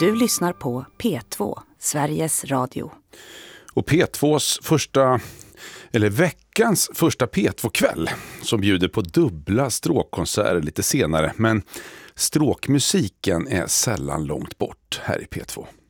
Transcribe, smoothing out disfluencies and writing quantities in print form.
Du lyssnar på P2, Sveriges Radio. Och veckans första P2-kväll som bjuder på dubbla stråkkonserter lite senare. Men stråkmusiken är sällan långt bort här i P2.